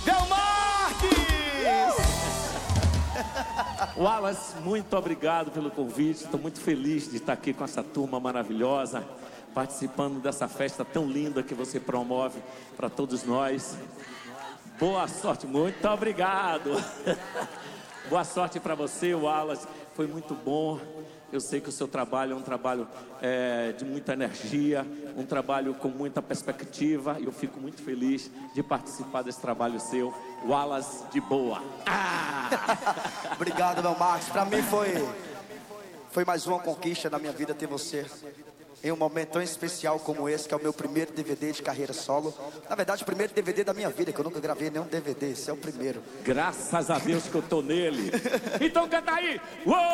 Marques! Wallace, muito obrigado pelo convite. Estou muito feliz de estar aqui com essa turma maravilhosa, participando dessa festa tão linda que você promove para todos nós. Boa sorte, muito obrigado. Boa sorte para você, Wallace. Foi muito bom. Eu sei que o seu trabalho é um trabalho de muita energia, um trabalho com muita perspectiva. E eu fico muito feliz de participar desse trabalho seu, Wallace de Boa. Obrigado, meu Marcos. Para mim foi mais uma conquista na minha vida ter você em um momento tão especial como esse, que é o meu primeiro DVD de carreira solo. Na verdade, o primeiro DVD da minha vida, que eu nunca gravei nenhum DVD. Esse é o primeiro. Graças a Deus que eu tô nele. Então canta aí! Uou!